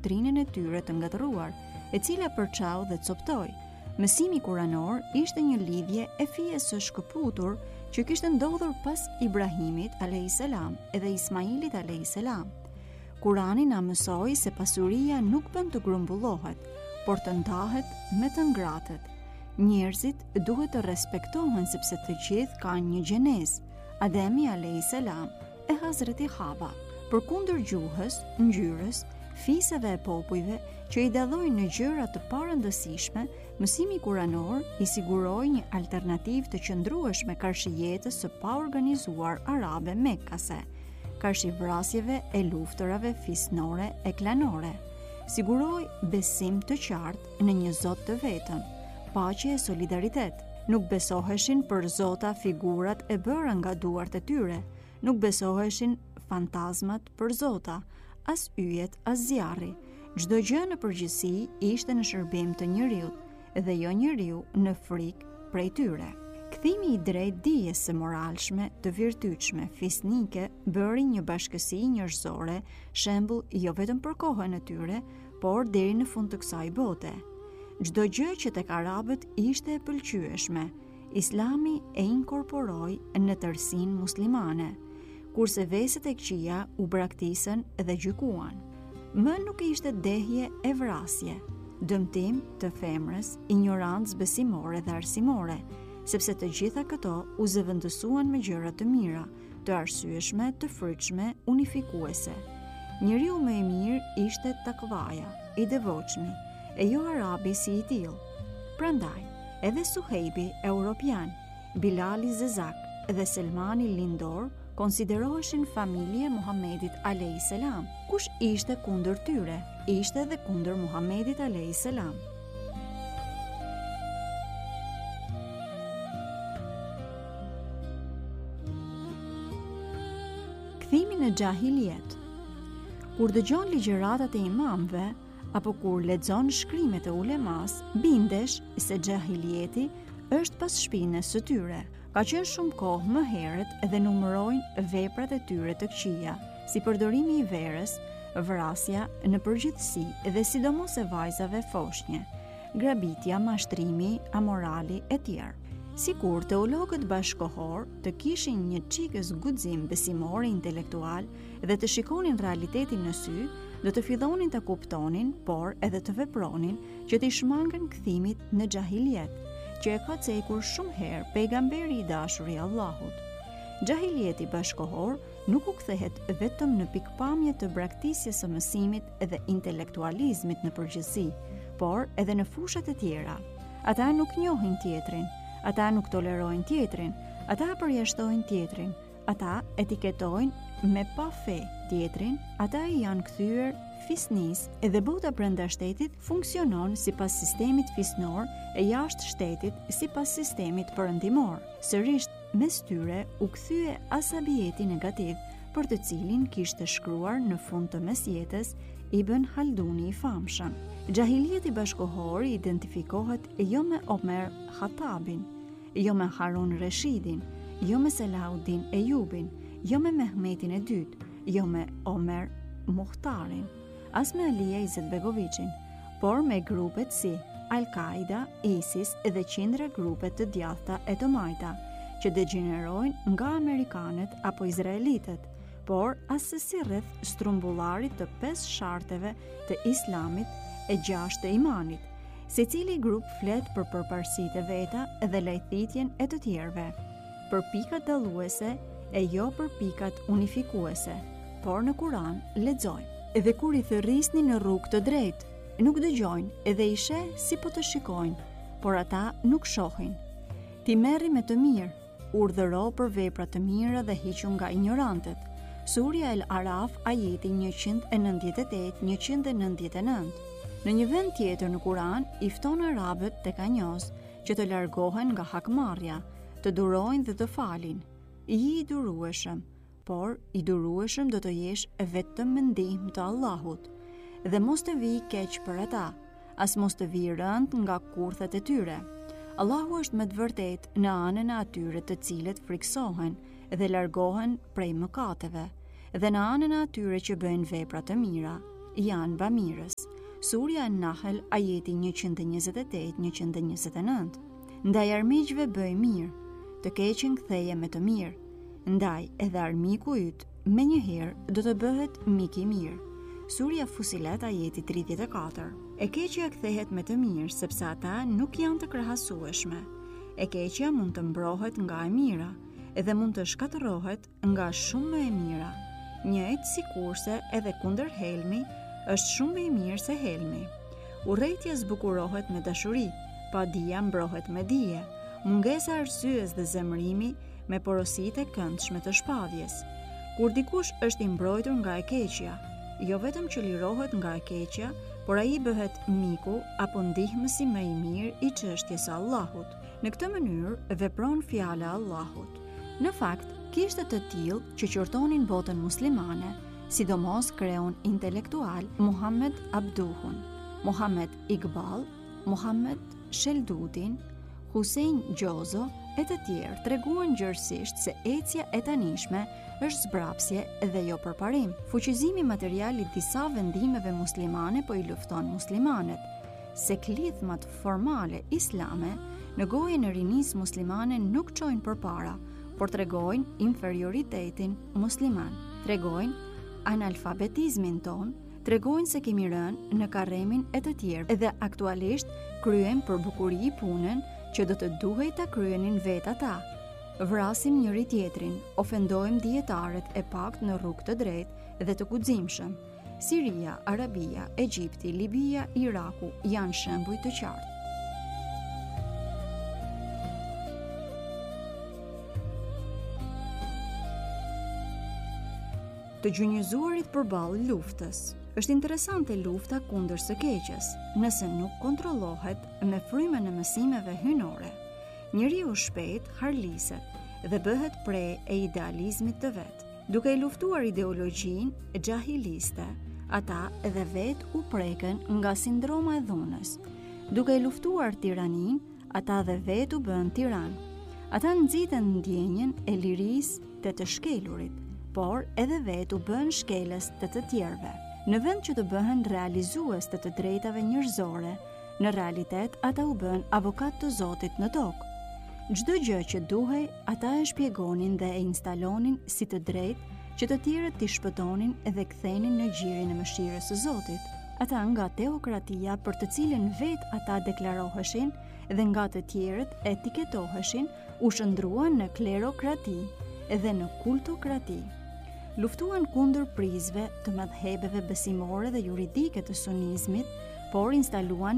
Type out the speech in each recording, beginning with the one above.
doktrinën e tyre të ngatëruar, e cila përçau dhe coptoi. Mësimi kuranor ishte një lidhje e fijes së shkëputur që kishte ndodhur pas Ibrahimit a.s. edhe Ismailit a.s. Kurani na mësoi se pasuria nuk bën të grumbullohet, por të ndahet me të ngratet. Njerëzit duhet të respektohen sepse të gjithë kanë një gjenezë, Ademi a.s. e Hazreti Hava. Përkundër gjuhës, ngjyrës, fiseve e popujve që i dallojnë në gjëra të parëndësishme, mësimi kuranor i siguroi një alternativë të qëndrueshme karshi jetës së paorganizuar arabe mekkase, karshi vrasjeve e luftërave fisnore e klanore. Siguroi besim të qartë në një Zot të vetëm, paqe e solidaritet. Nuk besoheshin për zota figurat e bëra nga duart e tyre, nuk besoheshin fantazmat për zota, as yjet, as zjarri. Çdo gjë në përgjithësi ishte në shërbim të njeriut, dhe jo njeriu në frikë prej tyre. Kthimi i drejtë dijes së moralshme, të virtytshme, fisnike, bëri një bashkësi njerëzore, shembull jo vetëm për kohën e tyre, por deri në fund të kësaj bote. Çdo gjë që tek arabët ishte e pëlqyeshme, Islami e inkorporoi në tërsinë muslimane, kurse veset e këqija u braktisën dhe gjykuan. Më nuk ishte dehje e vrasje, dëmtim të femrës, ignorancë besimore dhe arsimore, sepse të gjitha këto u zëvendësuan me gjëra të mira, të arsyeshme, të frikshme, unifikuese. Njeriu më i mirë ishte takvaja, i devotshmi, e jo arabi si i tillë. Prandaj, edhe Suhejbi europian, Bilali Zezak dhe Selmani Lindor konsideroheshin familje Muhamedit a.s. Kush ishte kundër tyre? Ishte edhe kundër Muhamedit a.s. Kthimi në xahiliet. Kur dëgjon ligjëratat e imamëve apo kur lexon shkrimet e ulemas, bindesh se xahilieti është pas shpinës së tyre. Ka qenë shumë kohë më herët dhe numërojnë veprat e tyre të këqija, si përdorimi i verës, vrasja në përgjithësi dhe sidomos e vajzave foshnje, grabitja, mashtrimi, amorali e tjerë. Sikur teologët bashkohor të kishin një çikës guxim besimor e intelektual dhe të shikonin realitetin në sy, do të fillonin të kuptonin, por edhe të vepronin që t'i shmangën kthimit në xahiliet, që e ka cekur shumë herë pejgamberi i dashur i Allahut. Xahilieti bashkohor nuk u kthehet vetëm në pikpamje të braktisjes së mësimit dhe intelektualizmit në përgjithësi, por edhe në fushat e tjera. Ata nuk njohin tjetrin, ata nuk tolerojnë tjetrin, ata përjashtojnë tjetrin, ata etiketojnë me pa fe tjetrin, ata i janë kthyer fisnis edhe bota brenda shtetit funksionon sipas sistemit fisnor e jashtë shtetit sipas sistemit perëndimor. Sërish mes tyre u kthye asabieti negativ për të cilin kishte shkruar në fund të mesjetës Ibn Halduni i famshëm. Xahilieti bashkohor identifikohet jo me Omer Khattabin, jo me Harun Reshidin, jo me Selahuddin Ejubin, jo me Mehmetin e dytë, jo me Omer Muhtarin, as me Alija Izetbegoviçin, por me grupet si Al-Qaida, ISIS dhe qindra grupet të djathta e të majta, që degenerojnë nga amerikanët apo izraelitët, por asesi rreth strumbullarit të 5 sharteve të islamit e 6 të imanit. Secili grup flet për përparësitë e veta dhe lajthitjen e të tjerëve, për pikat dalluese e jo për pikat unifikuese, por në Kur'an lexojmë: "Edhe kur i thërrisni në rrugë të drejtë, nuk dëgjojnë edhe i sheh si po të shikojnë, por ata nuk shohin. Ti merri me të mirë, urdhëro për vepra të mira dhe hiqu nga ignorantët." Surja El Araf, ajeti 198-199. Në një vend tjetër në Kur'an i fton arabët tek anjos që të largohen nga hakmarrja, të durojnë dhe të falin. I durueshëm, por i durueshëm do të jesh vetëm me ndihmë të Allahut, dhe mos të vijë keq për ata, as mos të vijë rënd nga kurthat e tyre. Allahu është me të vërtetë në anën e atyre të cilët friksohen dhe largohen prej mëkateve, dhe në anën e atyre që bëjnë vepra të mira. janë bamirës. Surja Nahl, ajeti 128-129. Ndaj armiqve bëj mirë, të keqen ktheje me të mirë. Ndaj edhe armiku yt me njëherë do të bëhet mik i mirë. Surja Fusilet, ajeti 34. E keqja kthehet me të mirë, sepse ata nuk janë të krahasueshme. E keqja mund të mbrohet nga e mira, edhe mund të shkatërrohet nga shumë më e mira. Njëjtë sikurse edhe kundër helmi është shumë më i mirë se helmi. Urrejtja zbukurohet me dashuri, padia mbrohet me dije. Mungesa e arsyes dhe zemërimi me porositë e këndshme të shpavjes. Kur dikush është i mbrojtur nga e keqja, jo vetëm që lirohet nga e keqja, por ai bëhet miku apo ndihmësi më i mirë i çështjes së Allahut. Në këtë mënyrë vepron fjala e Allahut. Në fakt, kishte të tillë që qortonin botën muslimane, sidomos kreun intelektual Muhammed Abduhun, Muhammed Iqbal, Muhammed Sheldudin, Hussein Gjozo e të tjerë treguan gjërësisht se ecja e tanishme është zbrapsje dhe jo përparim. Fuqizimi material i disa vendimeve muslimane po i lufton muslimanet, se klithmat formale islame në gojën e rinisë muslimane nuk çojnë përpara, por tregojnë inferioritetin musliman, tregojnë analfabetizmin ton, tregojnë se kemi rënë në karremin e të tjerë dhe aktualisht kryen për bukuri punën që do të duhej ta kryenin vetë ata. Vrasim njëri tjetrin, ofendojmë dietarët e pakt në rrugë të drejtë dhe të guximshëm. Siria, Arabia, Egjipti, Libia, Iraku janë shembuj të qartë. Të gjunjëzuarit përballë luftës. Është interesante lufta kundër së keqes, nëse nuk kontrollohet me frymën e mësimeve hynore. Njeriu shpejt harliset dhe bëhet prej e idealizmit të vet. Duke i luftuar ideologjinë xahiliste, ata edhe vet u preken nga sindroma e dhunës. Duke i luftuar tiranin, ata dhe vet u bën tiran. Ata nxiten ndjenjen e lirisë të të shkelurit, por edhe vet u bën shkelës të të tjerëve. Në vend që të bëhen realizues të drejtave njerëzore, në realitet ata u bën avokat të Zotit në tokë. Çdo gjë që duhej, ata e shpjegonin dhe e instalonin si të drejtë që të tjerët t'i shpëtonin dhe kthenin në gjirin e mëshirës së Zotit. Ata nga teokratia për të cilën vetë ata deklaroheshin dhe nga të tjerët etiketoheshin, u shndruan në klerokrati dhe në kultokrati. Luftuan kundër prizve të madhhebeve besimore dhe juridike të sunizmit, por instaluan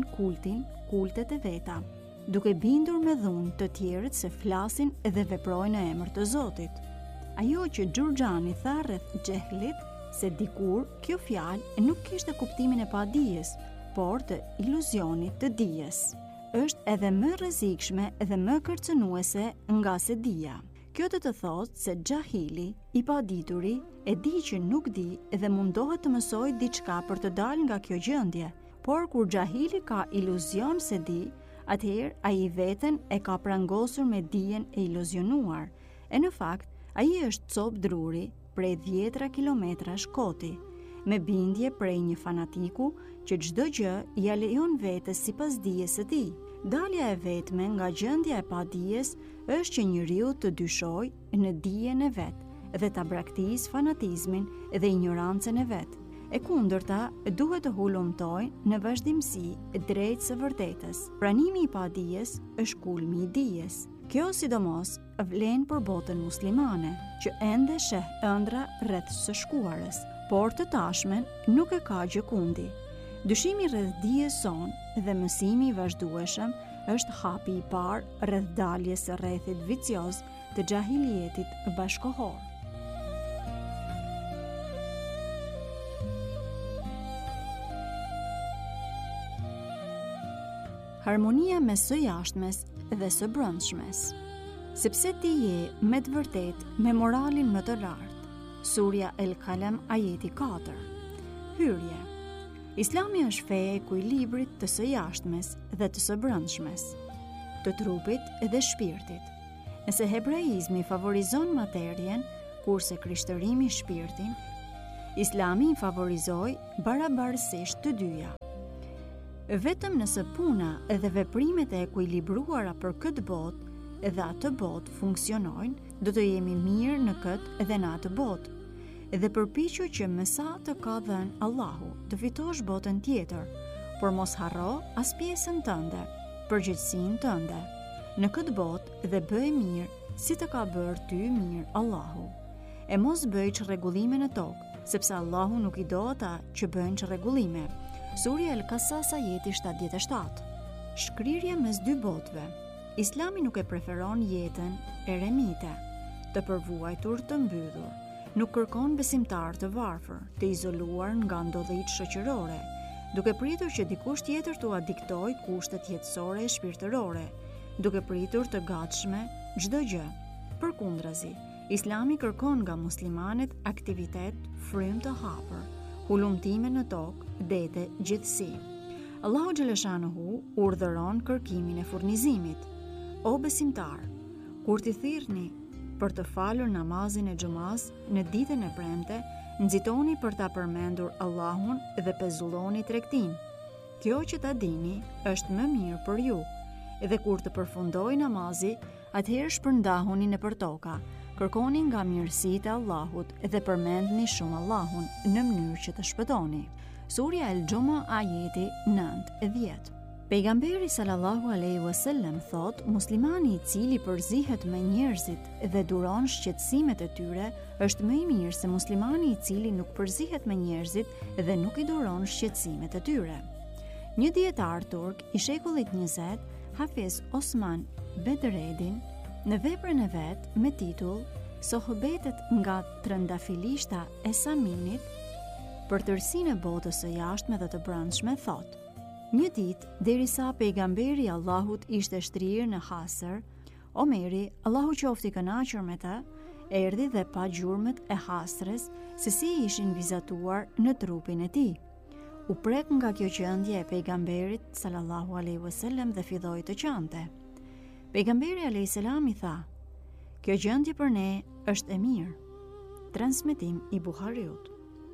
kultet e veta, duke bindur me dhunë të tjerët se flasin dhe veprojnë në emër të Zotit. Ajo që Xhurxhani tha rreth xehlit, se dikur kjo fjalë nuk kishte kuptimin e padijes, por të iluzionit të dijes, është edhe më rrezikshme dhe më kërcënuese nga se dija. Kjo të thotë se xahili, i padituri, e di që nuk di dhe mundohet të mësoj diçka për të dalë nga kjo gjendje, por kur xahili ka iluzion se di, atëherë ai veten e ka prangosur me dijen e iluzionuar. E në fakt, ai është cop druri prej 10 kilometra shkoti, me bindje prej një fanatiku që çdo gjë ja lejon vetes sipas dijes së tij. Dalja e vetme nga gjendja e padijes është që njeriu të dyshojë në dijen e vet dhe ta braktisë fanatizmin dhe ignorancën e vet. E kundërta duhet të hulumtojë në vazhdimsi drejt së vërtetës. Pranimi i padijes është kulmi i dijes. Kjo sidomos vlen për botën muslimane, që ende sheh ëndra rreth së shkuarës, por të tashmen nuk e ka gjë kundi. Dyshimi rreth dijes son dhe mësimi i vazhdueshëm është hapi i parë rreth daljes së rrethit vicioz të xahilietit bashkohor. Harmonia mes së jashtmes dhe së brendshmes. Sepse ti je me të vërtet me moralin më të lartë. Surja El Kalem, ajeti 4. Hyrje. Islami është fe e ekuilibrit të së jashtmes dhe të së brendshmes, të trupit dhe shpirtit. Nëse hebraizmi favorizon materjen, kurse krishtërimi shpirtin, Islami i favorizoi barabarësisht të dyja. Vetëm nëse puna dhe veprimet e ekuilibruara për këtë botë dhe atë botë funksionojnë, do të jemi mirë në këtë dhe në atë botë. Dhe përpiqu që me sa të ka dhënë Allahu të fitosh botën tjetër, por mos harro as pjesën tënde, përgjegjësinë tënde. Në këtë botë dhe bëj mirë si të ka bërë ty mirë Allahu. E mos bëj çrregullime në tokë, sepse Allahu nuk i do ata që bëjnë çrregullime. Surja El-Qasas ajeti 77. Shkrirje mes dy botëve. Islami nuk e preferon jetën eremite, të përvuajtur të mbyllur. Nuk kërkon besimtar të varfër, të izoluar nga ndodhitë shoqërore, duke pritur që dikush tjetër t'ua diktoj kushtet jetësore e shpirtërore, duke pritur të gatshme çdo gjë. Përkundrazi, Islami kërkon nga muslimanët aktivitet, frym të hapur, hulumtime në tokë, dete, gjithësi. Allahu xhaleshanuhu urdhëron kërkimin e furnizimit. O besimtar, kur t'i thirrni për të falur namazin e xumas në ditën e premte, nxitoni për ta përmendur Allahun dhe pezulloni tregtin. Kjo që ta dini është më mirë për ju. Dhe kur të përfundoj namazi, atëherë shpërndahuni nëpër toka, kërkoni nga mirësitë e Allahut dhe përmendni shumë Allahun në mënyrë që të shpëtoni. Surja El-Gjuma ajeti 9-10. Pejgamberi sallallahu alaihi wasallam thot, muslimani i cili përzihet me njerëzit dhe duron shqetësimet e tyre është më i mirë se muslimani i cili nuk përzihet me njerëzit dhe nuk i duron shqetësimet e tyre. Një dietar turk i shekullit 20, Hafiz Osman Bedredin, në veprën e vet me titull Sohbetet nga trëndafilishta e Saminit për tërsinë e botës së jashtme dhe të brendshme thot: Një ditë, derisa pejgamberi i Allahut ishte shtrirë në Hasër, Omeri, Allahu qoftë i kënaqur me të, erdhi dhe pa gjurmët e Hasrës se si ishin vizatuar në trupin e tij. U prek nga kjo qëndje e pejgamberit sallallahu alaihi wasallam dhe filloi të qante. Pejgamberi alayhis salam i tha: Kjo gjendje për ne është e mirë. Transmetim i Buhariut.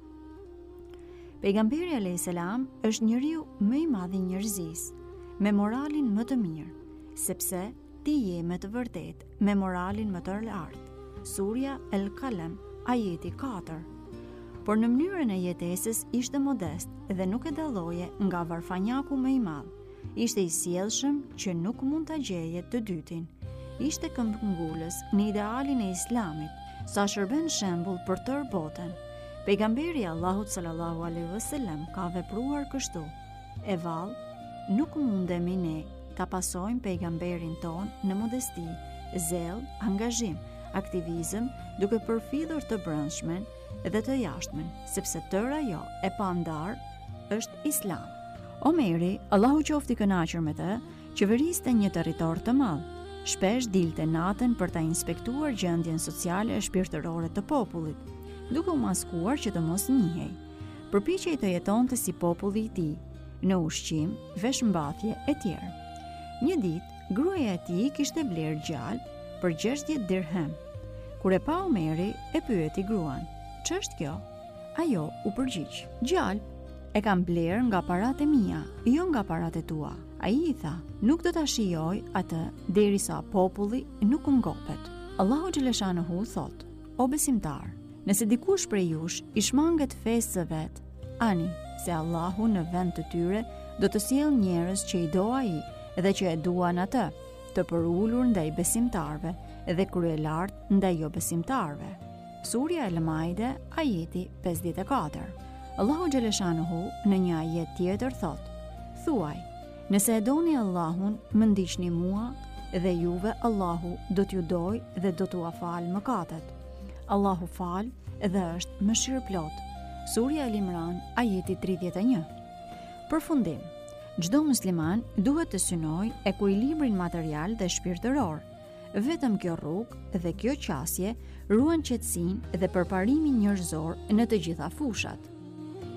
Pejgamberi alayhis salam është njeriu më i madh i njerëzisë, me moralin më të mirë, sepse ti je me të vërtet me moralin më të lartë. Surja El-Qalam, ajeti 4. Por në mënyrën e jetesës ishte modest dhe nuk e dalloje nga varfanjaku më i madh. Ishte i sjellshëm që nuk mund ta gjeje të dytin. Ishte këmbëngulës në idealin e Islamit, sa shërben shembull për tërë botën. Pejgamberi Allahut sallallahu alaihi wasallam ka vepruar kështu. E vallë, nuk mundemi ne ta pasojmë pejgamberin ton në modesti, zell, angazhim, aktivizëm, duke përfillur të brendshmen dhe të jashtmen, sepse tëra jo e pandar është Islam. Omeri, Allahu qoftë i kënaqur me të, qeveriste një territor të madh. Shpesh dilte natën për ta inspektuar gjendjen sociale e shpirtërore të popullit, duke u maskuar që të mos njihej. Përpiqej të jetonte si populli i tij, në ushqim, veshmbathje e tjerë. Një ditë, gruaja e tij kishte blerë gjalp për 60 dirhem. Kur e pa Omeri, e pyeti gruan: "Ç'është kjo?" Ajo u përgjigj: "Gjalp. E kam blerë nga paratë e mia, jo nga paratë e tua." Ai i tha: "Nuk do ta shijoj atë derisa populli nuk ngopet." Allahu xhaleshanuhu thot: "O besimtar, nëse dikush prej jush i shmanget fesë së vet, ani se Allahu në vend të tyre do të sjellë njerëz që i do ai dhe që e duan atë, të përulur ndaj besimtarve dhe kryelartë ndaj jo besimtarve." Surja El-Maide, ajeti 54. Allahu xhaleshanuhu në një ajet tjetër thot: "Thuaj, nëse e doni Allahun, më ndiqni mua dhe juve Allahu do t'ju doj dhe do t'ua fal mëkatet. Allahu fal dhe është mëshirëplot." Surja El-Imran, ajeti 31. Përfundim. Çdo musliman duhet të synojë ekuilibrin material dhe shpirtëror. Vetëm kjo rrugë dhe kjo qasje ruan qetësinë dhe përparimin njerëzor në të gjitha fushat.